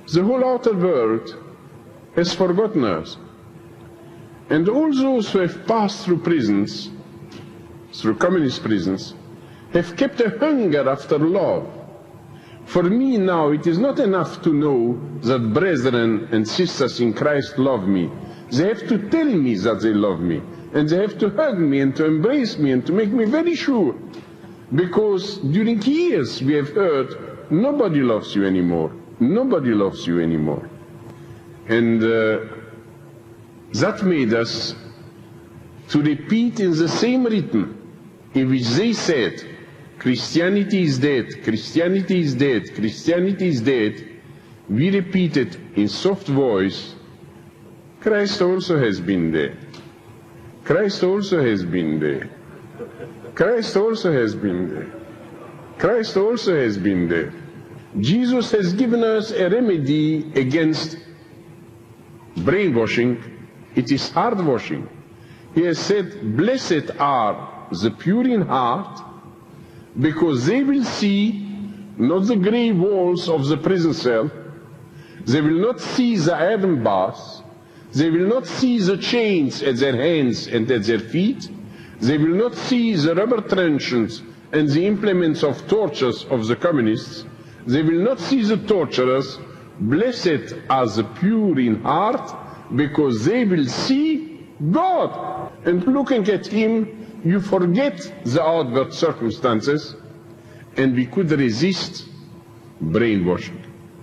The whole outer world has forgotten us. And all those who have passed through prisons, through communist prisons, have kept a hunger after love. For me now, it is not enough to know that brethren and sisters in Christ love me. They have to tell me that they love me. And they have to hug me and to embrace me and to make me very sure. Because during years we have heard, nobody loves you anymore. Nobody loves you anymore. And that made us to repeat in the same rhythm in which they said, Christianity is dead, Christianity is dead, Christianity is dead. We repeated in soft voice, Christ also has been dead. Christ also has been dead. Christ also has been dead. Christ also has been dead. Jesus has given us a remedy against brainwashing. It is heart washing. He has said, blessed are the pure in heart, because they will see not the grey walls of the prison cell, they will not see the iron bars, they will not see the chains at their hands and at their feet, they will not see the rubber truncheons and the implements of tortures of the communists, they will not see the torturers. Blessed are the pure in heart, because they will see God. And looking at Him, you forget the outward circumstances, and we could resist brainwashing.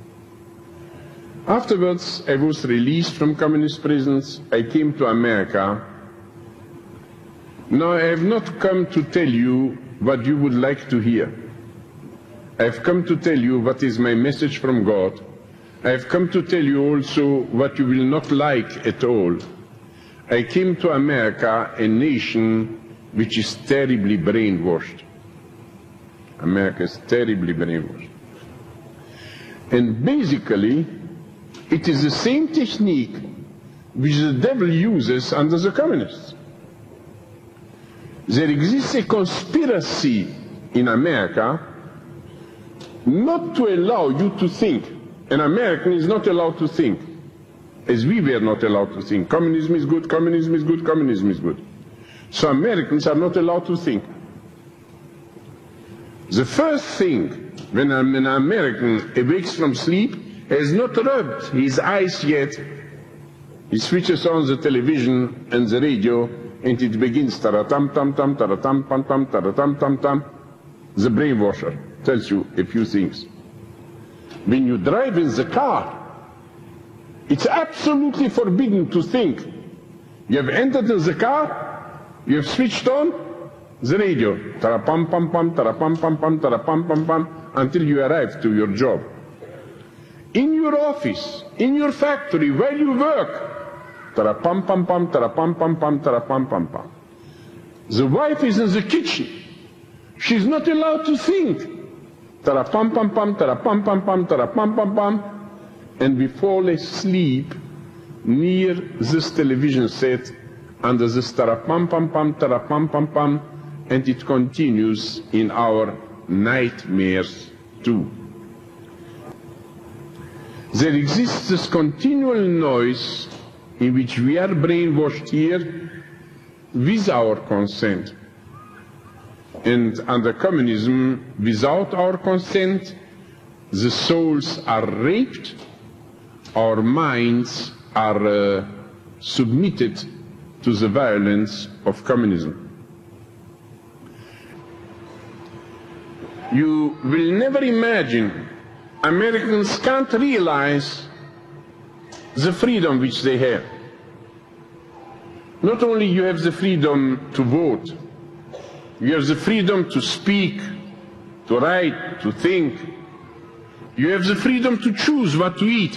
Afterwards, I was released from communist prisons. I came to America. Now, I have not come to tell you what you would like to hear. I have come to tell you what is my message from God. I have come to tell you also what you will not like at all. I came to America, a nation which is terribly brainwashed. America is terribly brainwashed. And basically, it is the same technique which the devil uses under the communists. There exists a conspiracy in America not to allow you to think. An American is not allowed to think, as we were not allowed to think. Communism is good, communism is good, communism is good. So Americans are not allowed to think. The first thing when an American awakes from sleep, has not rubbed his eyes yet, he switches on the television and the radio, and it begins tara-tam-tam-tam, tara-tam-tam-tam, tara-tam-tam-tam. The brainwasher tells you a few things. When you drive in the car, it's absolutely forbidden to think. You have entered in the car, you have switched on the radio, tara-pam-pam-pam, tara-pam-pam-pam, tara-pam-pam-pam, until you arrive to your job. In your office, in your factory, where you work, tara-pam-pam-pam, tara-pam-pam-pam, tara-pam-pam-pam. The wife is in the kitchen. She's not allowed to think. Tara-pam-pam-pam, tara-pam-pam-pam, tara-pam-pam-pam. And we fall asleep near this television set, under this tara-pam-pam-pam, tara-pam-pam-pam, and it continues in our nightmares too. There exists this continual noise in which we are brainwashed here with our consent. And under communism, without our consent, the souls are raped, our minds are submitted to the violence of communism. You will never imagine, Americans can't realize the freedom which they have. Not only you have the freedom to vote, you have the freedom to speak, to write, to think. You have the freedom to choose what to eat.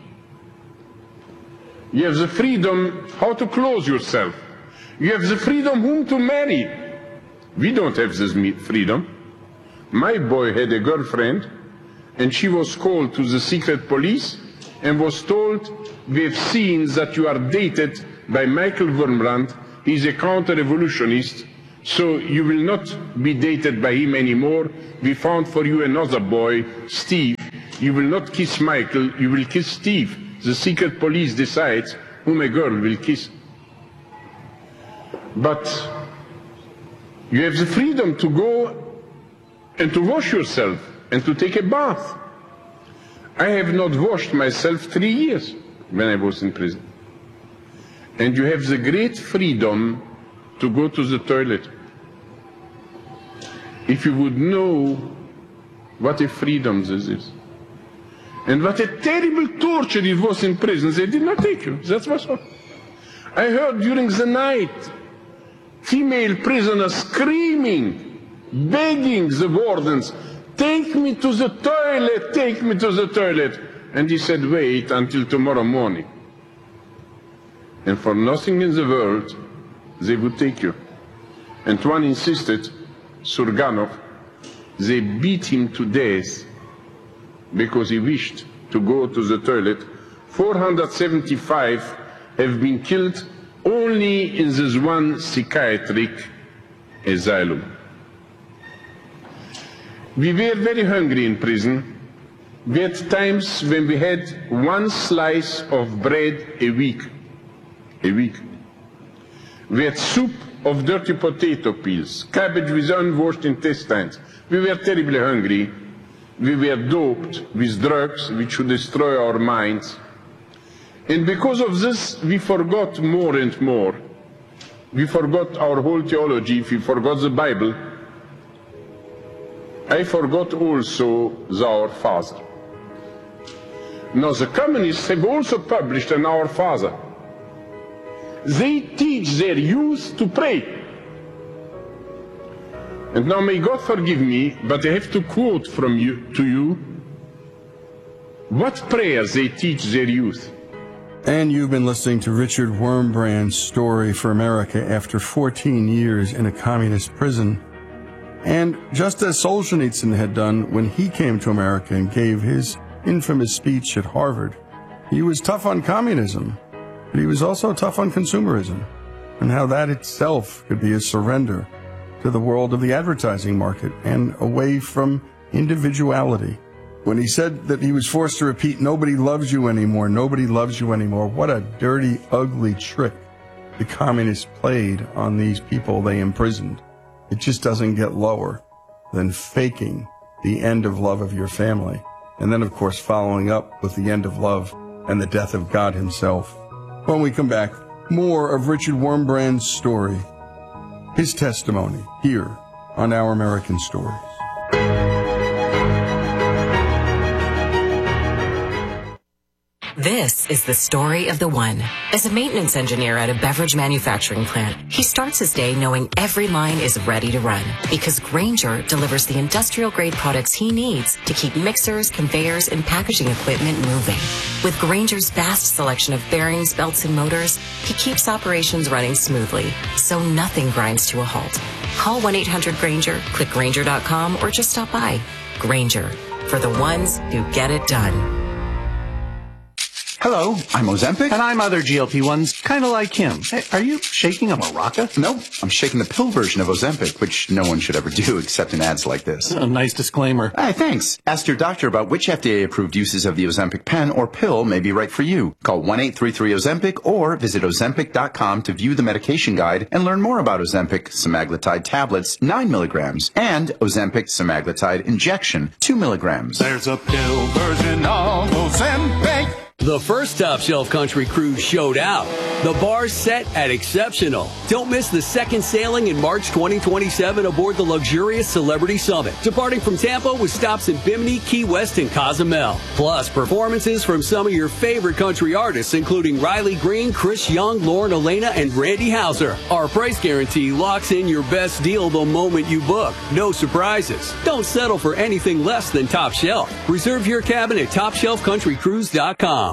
You have the freedom how to clothe yourself. You have the freedom whom to marry. We don't have this freedom. My boy had a girlfriend, and she was called to the secret police and was told, we have seen that you are dated by Michael Wurmbrand. He's a counter-revolutionist, so you will not be dated by him anymore. We found for you another boy, Steve. you will not kiss Michael, you will kiss Steve. The secret police decides whom a girl will kiss. But you have the freedom to go and to wash yourself and to take a bath. I have not washed myself 3 years when I was in prison. And you have the great freedom to go to the toilet. If you would know what a freedom this is, and what a terrible torture it was in prison, they did not take you. That was all. I heard during the night female prisoners screaming, begging the wardens, take me to the toilet, take me to the toilet. And he said, wait until tomorrow morning. And for nothing in the world, they would take you. And one insisted, Surganov, they beat him to death because he wished to go to the toilet. 475 have been killed only in this one psychiatric asylum. We were very hungry in prison. We had times when we had one slice of bread a week. We had soup of dirty potato peels, cabbage with unwashed intestines. We were terribly hungry. We were doped with drugs which would destroy our minds. And because of this, we forgot more and more. We forgot our whole theology, we forgot the Bible. I forgot also Our Father. Now the communists have also published an Our Father. They teach their youth to pray. And now may God forgive me, but I have to quote to you what prayers they teach their youth. And you've been listening to Richard Wurmbrand's story for America after 14 years in a communist prison. And just as Solzhenitsyn had done when he came to America and gave his infamous speech at Harvard, he was tough on communism, but he was also tough on consumerism, and how that itself could be a surrender to the world of the advertising market and away from individuality. When he said that he was forced to repeat, nobody loves you anymore, nobody loves you anymore, what a dirty, ugly trick the communists played on these people they imprisoned. It just doesn't get lower than faking the end of love of your family. And then, of course, following up with the end of love and the death of God himself. When we come back, more of Richard Wurmbrand's story, his testimony, here on Our American Stories. This is the story of the one. As a maintenance engineer at a beverage manufacturing plant, he starts his day knowing every line is ready to run because Grainger delivers the industrial-grade products he needs to keep mixers, conveyors, and packaging equipment moving. With Grainger's vast selection of bearings, belts, and motors, he keeps operations running smoothly, so nothing grinds to a halt. Call 1-800-GRAINGER, click Grainger.com, or just stop by. Grainger, for the ones who get it done. Hello, I'm Ozempic. And I'm other GLP-1s, kind of like him. Hey, are you shaking a maraca? No, I'm shaking the pill version of Ozempic, which no one should ever do except in ads like this. A nice disclaimer. Hey, thanks. Ask your doctor about which FDA-approved uses of the Ozempic pen or pill may be right for you. Call 1-833-OZEMPIC or visit Ozempic.com to view the medication guide and learn more about Ozempic semaglutide tablets, 9 milligrams, and Ozempic semaglutide injection, 2 milligrams. There's a pill version of Ozempic. The first Top Shelf Country Cruise showed out. The bar's set at exceptional. Don't miss the second sailing in March 2027 aboard the luxurious Celebrity Summit, departing from Tampa with stops in Bimini, Key West, and Cozumel. Plus, performances from some of your favorite country artists, including Riley Green, Chris Young, Lauren Elena, and Randy Houser. Our price guarantee locks in your best deal the moment you book. No surprises. Don't settle for anything less than Top Shelf. Reserve your cabin at TopShelfCountryCruise.com.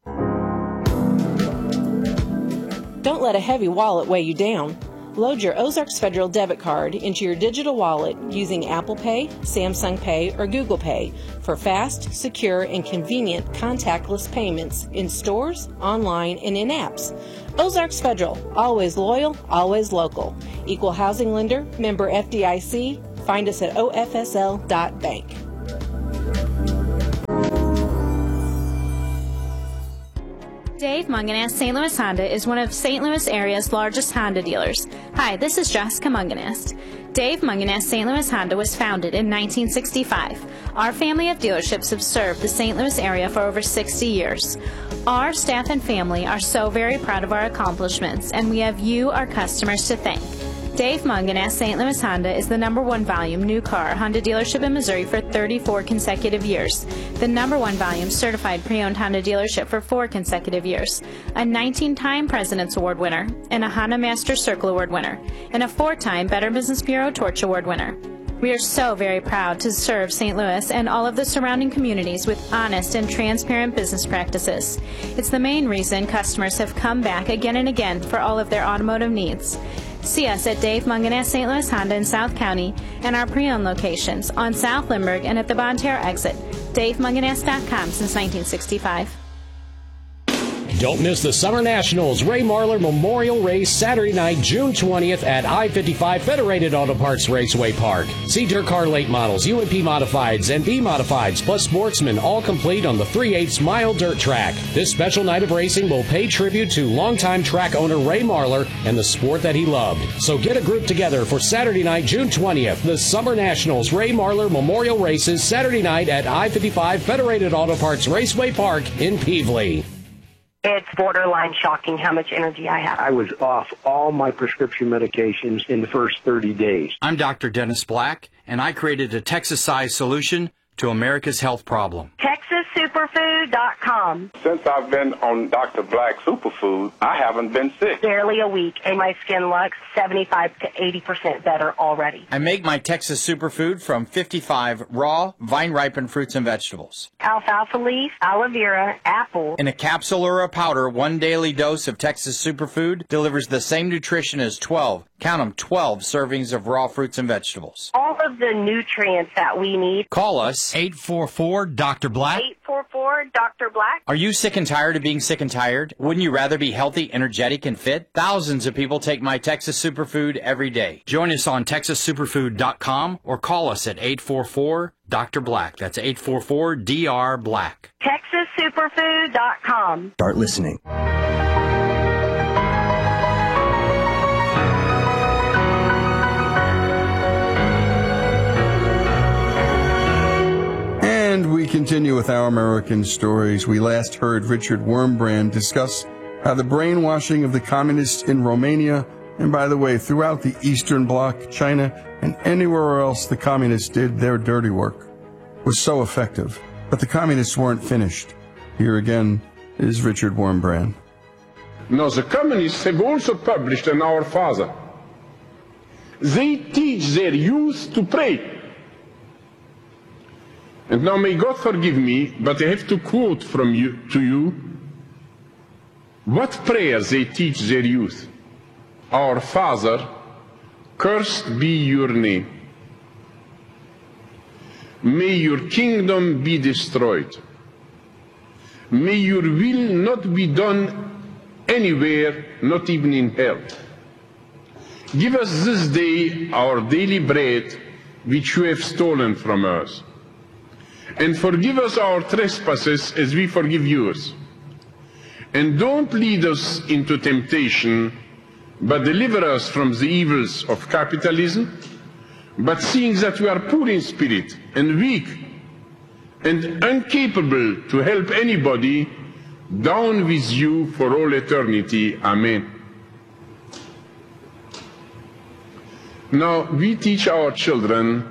Don't let a heavy wallet weigh you down. Load your Ozarks Federal debit card into your digital wallet using Apple Pay, Samsung Pay, or Google Pay for fast, secure, and convenient contactless payments in stores, online, and in apps. Ozarks Federal, always loyal, always local. Equal housing lender, member FDIC. Find us at ofsl.bank. Dave Munganast St. Louis Honda is one of St. Louis area's largest Honda dealers. Hi, this is Jessica Munganast. Dave Munganast St. Louis Honda was founded in 1965. Our family of dealerships have served the St. Louis area for over 60 years. Our staff and family are so very proud of our accomplishments, and we have you, our customers, to thank. Dave Munganast St. Louis Honda is the #1 volume new car Honda dealership in Missouri for 34 consecutive years, the #1 volume certified pre-owned Honda dealership for 4 consecutive years, a 19-time President's Award winner, and a Honda Master Circle Award winner, and a 4-time Better Business Bureau Torch Award winner. We are so very proud to serve St. Louis and all of the surrounding communities with honest and transparent business practices. It's the main reason customers have come back again and again for all of their automotive needs. See us at Dave Munganast St. Louis Honda in South County and our pre-owned locations on South Lindbergh and at the Bonne Terre exit. DaveMunganast.com since 1965. Don't miss the Summer Nationals Ray Marler Memorial Race Saturday night, June 20th at I-55 Federated Auto Parts Raceway Park. See Dirt Car late models, UMP modifieds, and B modifieds, plus sportsmen, all complete on the 3/8 mile dirt track. This special night of racing will pay tribute to longtime track owner Ray Marler and the sport that he loved. So get a group together for Saturday night, June 20th, the Summer Nationals Ray Marler Memorial Races Saturday night at I-55 Federated Auto Parts Raceway Park in Peevely. It's borderline shocking how much energy I have. I was off all my prescription medications in the first 30 days. I'm Dr. Dennis Black, and I created a Texas-sized solution to America's health problem. TexasSuperfood.com. Since I've been on Dr. Black Superfood, I haven't been sick. Barely a week, and my skin looks 75 to 80% better already. I make my Texas Superfood from 55 raw, vine-ripened fruits and vegetables. Alfalfa leaf, aloe vera, apple. In a capsule or a powder, 1 daily dose of Texas Superfood delivers the same nutrition as 12, count them, 12 servings of raw fruits and vegetables. All of the nutrients that we need. Call us 844-DR-BLACK. 844-DR-BLACK. Are you sick and tired of being sick and tired? Wouldn't you rather be healthy, energetic, and fit? Thousands of people take my Texas Superfood every day. Join us on TexasSuperfood.com or call us at 844-DR-BLACK. That's 844-DR-BLACK. TexasSuperfood.com. Start listening. And we continue with Our American Stories. We last heard Richard Wurmbrand discuss how the brainwashing of the communists in Romania, and by the way, throughout the Eastern Bloc, China, and anywhere else the communists did their dirty work, was so effective. But the communists weren't finished. Here again is Richard Wurmbrand. Now, the communists have also published an Our Father. They teach their youth to pray. And now may God forgive me, but I have to quote from you to you what prayer they teach their youth. Our Father, cursed be your name. May your kingdom be destroyed. May your will not be done anywhere, not even in hell. Give us this day our daily bread, which you have stolen from us. And forgive us our trespasses as we forgive yours. And don't lead us into temptation, but deliver us from the evils of capitalism. But seeing that we are poor in spirit and weak and incapable to help anybody, down with you for all eternity. Amen. Now, we teach our children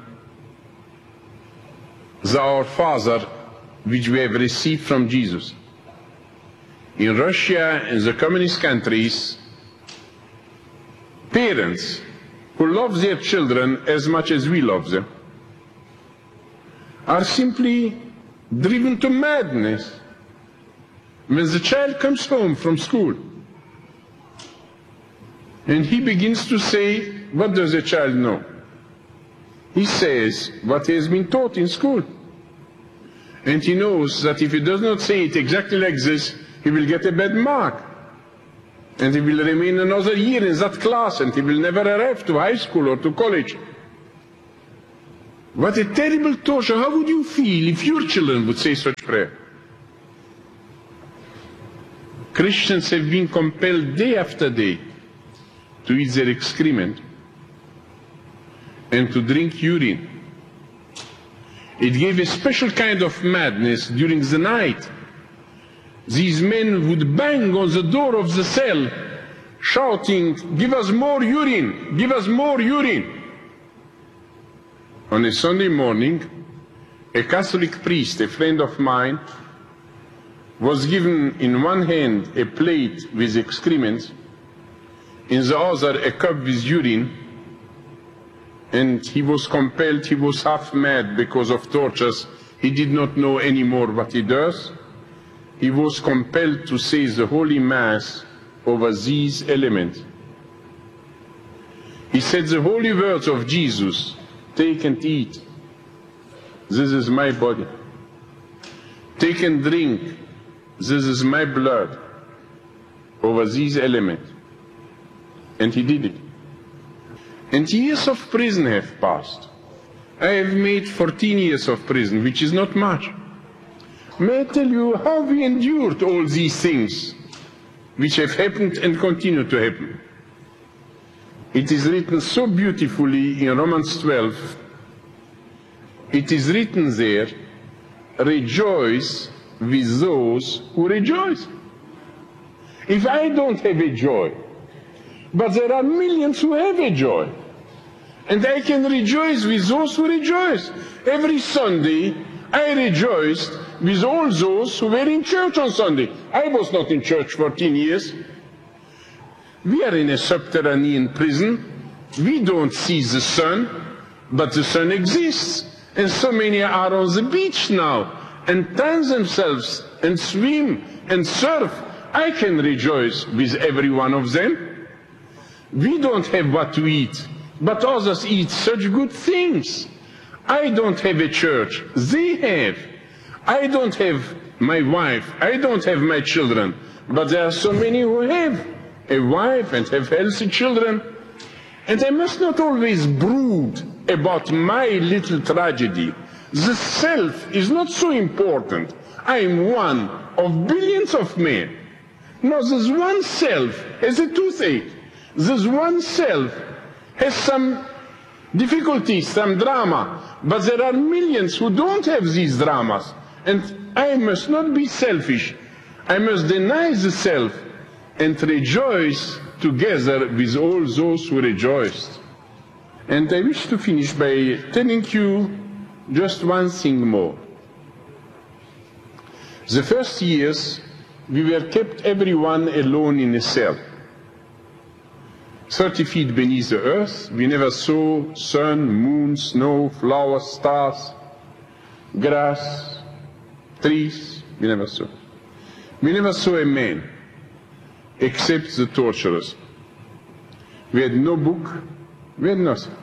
the Our Father which we have received from Jesus. In Russia and the communist countries, parents who love their children as much as we love them are simply driven to madness when the child comes home from school and he begins to say, what does the child know? He says what he has been taught in school. And he knows that if he does not say it exactly like this, he will get a bad mark. And he will remain another year in that class, and he will never arrive to high school or to college. What a terrible torture. How would you feel if your children would say such prayer? Christians have been compelled day after day to eat their excrement and to drink urine. It gave a special kind of madness during the night. These men would bang on the door of the cell, shouting, "Give us more urine, give us more urine." On a Sunday morning, a Catholic priest, a friend of mine, was given in one hand a plate with excrement, in the other a cup with urine, and he was compelled, he was half mad because of tortures. He did not know anymore what he does. He was compelled to say the Holy Mass over these elements. He said the holy words of Jesus, "Take and eat. This is my body. Take and drink. This is my blood," over these elements. And he did it. And years of prison have passed. I have made 14 years of prison, which is not much. May I tell you how we endured all these things which have happened and continue to happen? It is written so beautifully in Romans 12. It is written there, "Rejoice with those who rejoice." If I don't have a joy, but there are millions who have a joy, and I can rejoice with those who rejoice. Every Sunday I rejoiced with all those who were in church on Sunday. I was not in church 14 years. We are in a subterranean prison. We don't see the sun, but the sun exists. And so many are on the beach now and tan themselves and swim and surf. I can rejoice with every one of them. We don't have what to eat, but others eat such good things. I don't have a church. They have. I don't have my wife. I don't have my children. But there are so many who have a wife and have healthy children. And I must not always brood about my little tragedy. The self is not so important. I am one of billions of men. No, this one self has a toothache. This one self has some difficulties, some drama. But there are millions who don't have these dramas. And I must not be selfish. I must deny the self and rejoice together with all those who rejoiced. And I wish to finish by telling you just one thing more. The first years, we were kept everyone alone in a cell. 30 feet beneath the earth. We never saw sun, moon, snow, flowers, stars, grass, trees. We never saw. We never saw a man except the torturers. We had no book. We had nothing.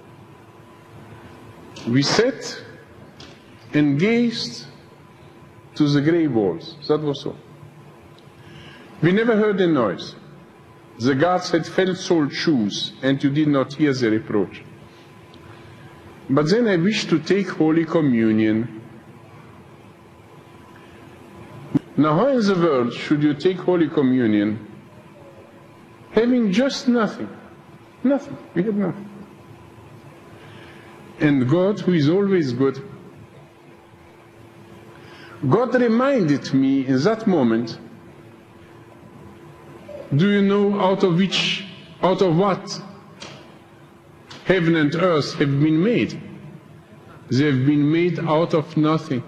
We sat and gazed to the grey walls. That was all. We never heard a noise. The guards had felt-soled shoes, and you did not hear the reproach. But then I wished to take Holy Communion. Now, how in the world should you take Holy Communion having just nothing? Nothing. We had nothing. And God, who is always good, God reminded me in that moment, do you know out of what heaven and earth have been made? They have been made out of nothing.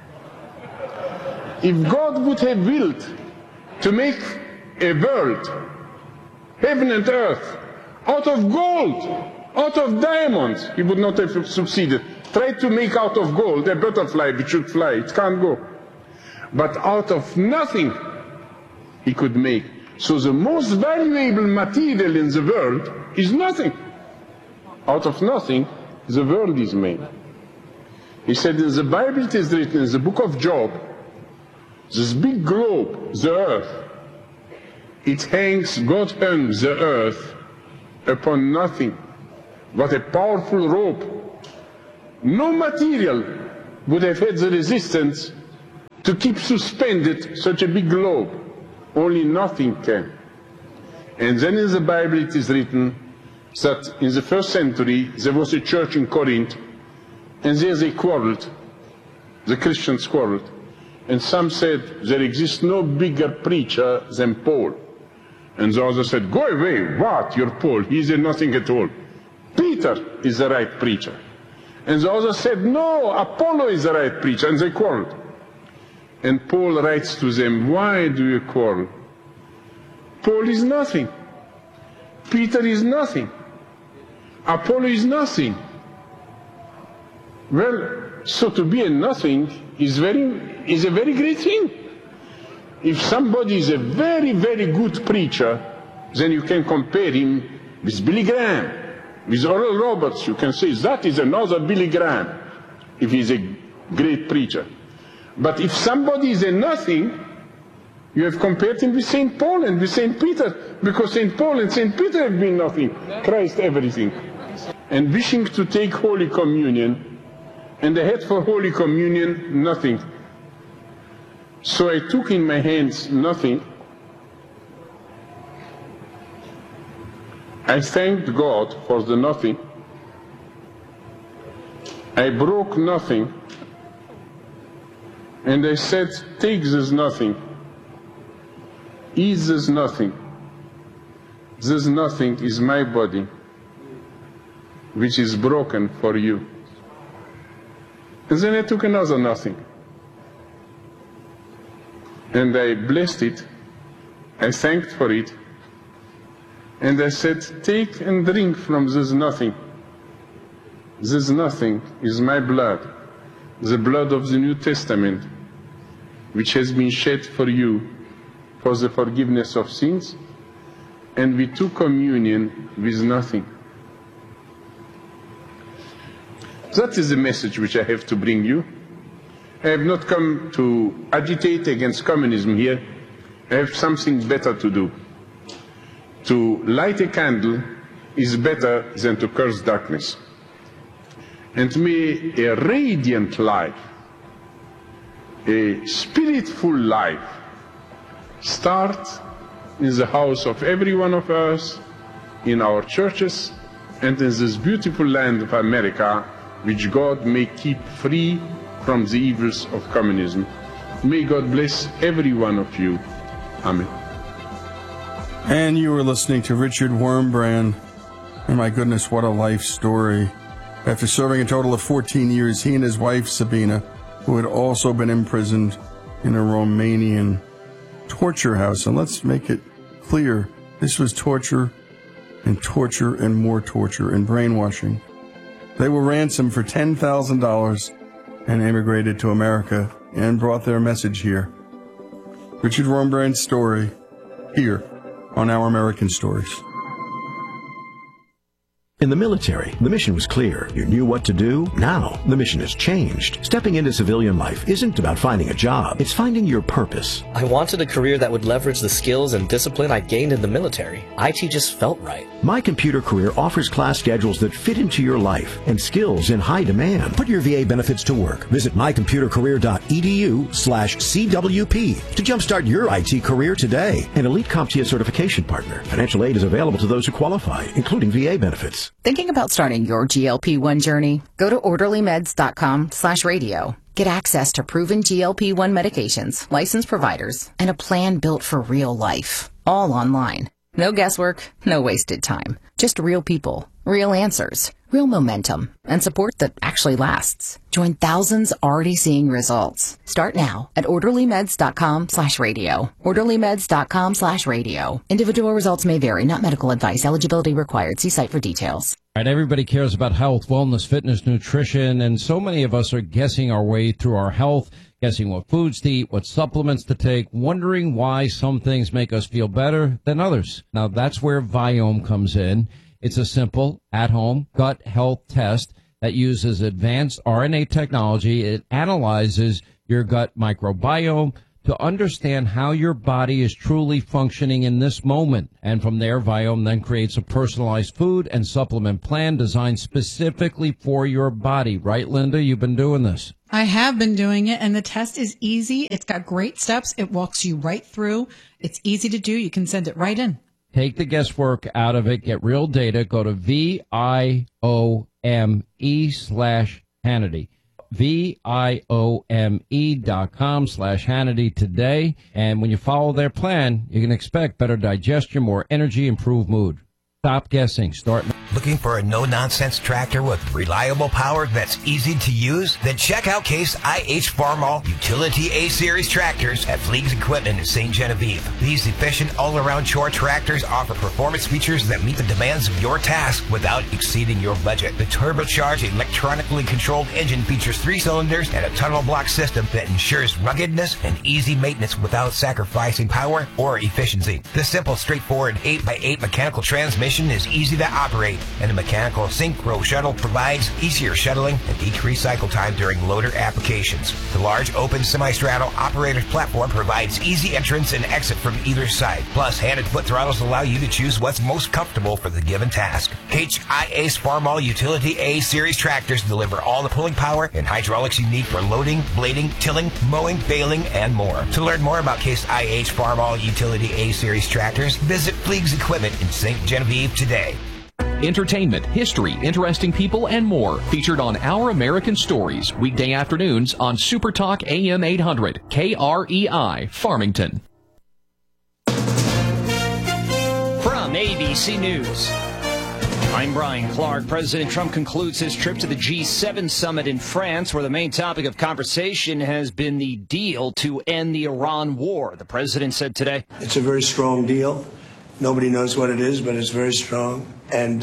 If God would have willed to make a world, heaven and earth, out of gold, out of diamonds, he would not have succeeded. Try to make out of gold a butterfly which should fly. It can't go. But out of nothing, he could make. So the most valuable material in the world is nothing. Out of nothing, the world is made. He said in the Bible, it is written in the book of Job, this big globe, the earth, it hangs, God hung the earth upon nothing but a powerful rope. No material would have had the resistance to keep suspended such a big globe. Only nothing can. And then in the Bible it is written that in the first century there was a church in Corinth, and there they quarreled. The Christians quarreled. And some said there exists no bigger preacher than Paul. And the others said, go away, what? You're Paul, he's a nothing at all. Peter is the right preacher. And the others said, no, Apollo is the right preacher, and they quarreled. And Paul writes to them, why do you quarrel? Paul is nothing. Peter is nothing. Apollo is nothing. Well, so to be a nothing is a very great thing. If somebody is a very, very good preacher, then you can compare him with Billy Graham, with Oral Roberts. You can say that is another Billy Graham, if he's a great preacher. But if somebody is a nothing, you have compared him with St. Paul and with St. Peter, because St. Paul and St. Peter have been nothing, Christ everything. And wishing to take Holy Communion, and I had for Holy Communion nothing. So I took in my hands nothing. I thanked God for the nothing. I broke nothing. And I said, take this nothing. Eat this nothing. This nothing is my body, which is broken for you. And then I took another nothing. And I blessed it. I thanked for it. And I said, take and drink from this nothing. This nothing is my blood, the blood of the New Testament, which has been shed for you for the forgiveness of sins. And we took communion with nothing. That is the message which I have to bring you. I have not come to agitate against communism here. I have something better to do. To light a candle is better than to curse darkness. And may a radiant life, a spirit-full life, start in the house of every one of us, in our churches, and in this beautiful land of America, which God may keep free from the evils of communism. May God bless every one of you. Amen. And you were listening to Richard Wurmbrand. And my goodness, what a life story. After serving a total of 14 years, he and his wife, Sabina, who had also been imprisoned in a Romanian torture house. And let's make it clear, this was torture and more torture and brainwashing. They were ransomed for $10,000 and immigrated to America and brought their message here. Richard Wurmbrand's story here on Our American Stories. In the military, the mission was clear. You knew what to do. Now, the mission has changed. Stepping into civilian life isn't about finding a job. It's finding your purpose. I wanted a career that would leverage the skills and discipline I gained in the military. IT just felt right. My Computer Career offers class schedules that fit into your life and skills in high demand. Put your VA benefits to work. Visit mycomputercareer.edu/CWP to jumpstart your IT career today. An elite CompTIA certification partner. Financial aid is available to those who qualify, including VA benefits. Thinking about starting your GLP-1 journey? Go to orderlymeds.com/radio. Get access to proven GLP-1 medications, licensed providers, and a plan built for real life. All online. No guesswork, no wasted time. Just real people, real answers, real momentum, and support that actually lasts. Join thousands already seeing results. Start now at orderlymeds.com/radio. orderlymeds.com/radio. Individual results may vary, not medical advice. Eligibility required. See site for details. All right, everybody cares about health, wellness, fitness, nutrition, and so many of us are guessing our way through our health, guessing what foods to eat, what supplements to take, wondering why some things make us feel better than others. Now, that's where Viome comes in. It's a simple, at-home gut health test that uses advanced RNA technology. It analyzes your gut microbiome to understand how your body is truly functioning in this moment. And from there, Viome then creates a personalized food and supplement plan designed specifically for your body. Right, Linda? You've been doing this. I have been doing it, and the test is easy. It's got great steps. It walks you right through. It's easy to do. You can send it right in. Take the guesswork out of it. Get real data. Go to VIOME/Hannity. VIOME.com/Hannity today. And when you follow their plan, you can expect better digestion, more energy, improved mood. Stop guessing. Start. Looking for a no-nonsense tractor with reliable power that's easy to use? Then check out Case IH Farmall Utility A-Series tractors at Fleegs Equipment in St. Genevieve. These efficient all-around chore tractors offer performance features that meet the demands of your task without exceeding your budget. The turbocharged, electronically controlled engine features 3 cylinders and a tunnel block system that ensures ruggedness and easy maintenance without sacrificing power or efficiency. The simple, straightforward 8x8 mechanical transmission is easy to operate, and the mechanical synchro shuttle provides easier shuttling and decreased cycle time during loader applications. The large open semi-straddle operator's platform provides easy entrance and exit from either side. Plus, hand and foot throttles allow you to choose what's most comfortable for the given task. HIA's Farmall Utility A-Series tractors deliver all the pulling power and hydraulics you need for loading, blading, tilling, mowing, baling, and more. To learn more about Case IH Farmall Utility A-Series tractors, visit Fleegs Equipment in St. Genevieve today. Entertainment, history, interesting people, and more featured on Our American Stories, weekday afternoons on Super Talk AM 800, KREI, Farmington. From ABC News, I'm Brian Clark. President Trump concludes his trip to the G7 summit in France, where the main topic of conversation has been the deal to end the Iran war. The president said today, "It's a very strong deal. Nobody knows what it is, but it's very strong. And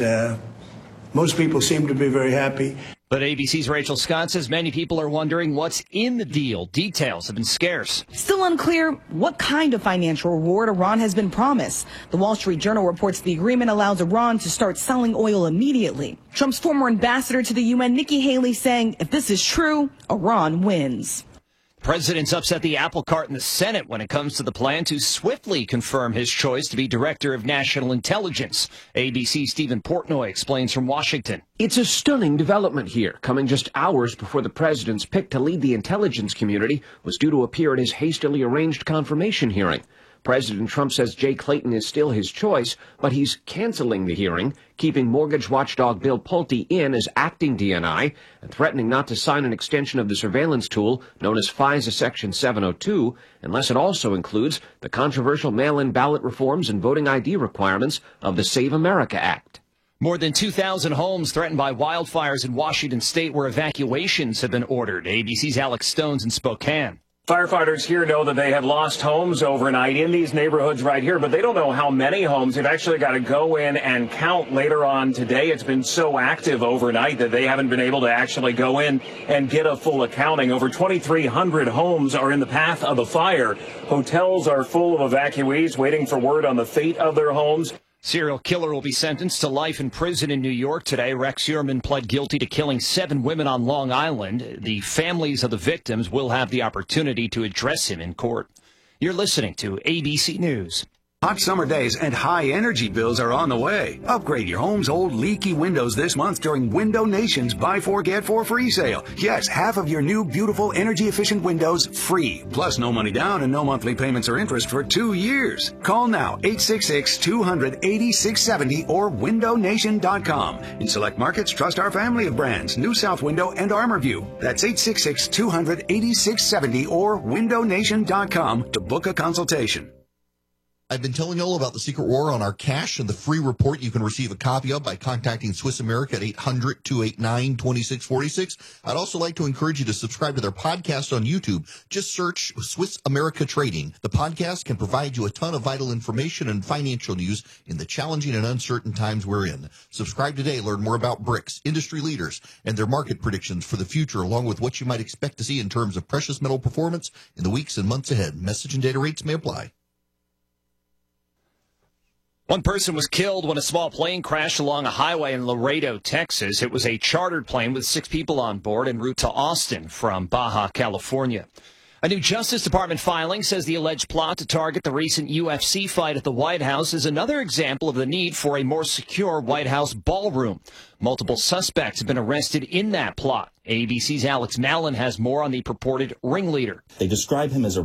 most people seem to be very happy." But ABC's Rachel Scott says many people are wondering what's in the deal. Details have been scarce. Still unclear what kind of financial reward Iran has been promised. The Wall Street Journal reports the agreement allows Iran to start selling oil immediately. Trump's former ambassador to the UN, Nikki Haley, saying if this is true, Iran wins. The president's upset the apple cart in the Senate when it comes to the plan to swiftly confirm his choice to be Director of National Intelligence. ABC's Stephen Portnoy explains from Washington. It's a stunning development here, coming just hours before the president's pick to lead the intelligence community was due to appear at his hastily arranged confirmation hearing. President Trump says Jay Clayton is still his choice, but he's canceling the hearing, keeping mortgage watchdog Bill Pulte in as acting DNI, and threatening not to sign an extension of the surveillance tool known as FISA Section 702, unless it also includes the controversial mail-in ballot reforms and voting ID requirements of the Save America Act. More than 2,000 homes threatened by wildfires in Washington state where evacuations have been ordered. ABC's Alex Stones in Spokane. Firefighters here know that they have lost homes overnight in these neighborhoods right here, but they don't know how many homes. They've actually got to go in and count later on today. It's been so active overnight that they haven't been able to actually go in and get a full accounting. Over 2,300 homes are in the path of the fire. Hotels are full of evacuees waiting for word on the fate of their homes. Serial killer will be sentenced to life in prison in New York today. Rex Heuermann pled guilty to killing 7 women on Long Island. The families of the victims will have the opportunity to address him in court. You're listening to ABC News. Hot summer days and high energy bills are on the way. Upgrade your home's old leaky windows this month during Window Nation's Buy 4 Get 4 free sale. Yes, half of your new beautiful energy efficient windows free. Plus no money down and no monthly payments or interest for 2 years. Call now 866-200-8670 or windownation.com. In select markets, trust our family of brands, New South Window and ArmorView. That's 866-200-8670 or windownation.com to book a consultation. I've been telling you all about the Secret War on our cash and the free report you can receive a copy of by contacting Swiss America at 800-289-2646. I'd also like to encourage you to subscribe to their podcast on YouTube. Just search Swiss America Trading. The podcast can provide you a ton of vital information and financial news in the challenging and uncertain times we're in. Subscribe today. Learn more about BRICS, industry leaders, and their market predictions for the future, along with what you might expect to see in terms of precious metal performance in the weeks and months ahead. Message and data rates may apply. One person was killed when a small plane crashed along a highway in Laredo, Texas. It was a chartered plane with 6 people on board en route to Austin from Baja, California. A new Justice Department filing says the alleged plot to target the recent UFC fight at the White House is another example of the need for a more secure White House ballroom. Multiple suspects have been arrested in that plot. ABC's Alex Mallon has more on the purported ringleader. They describe him as a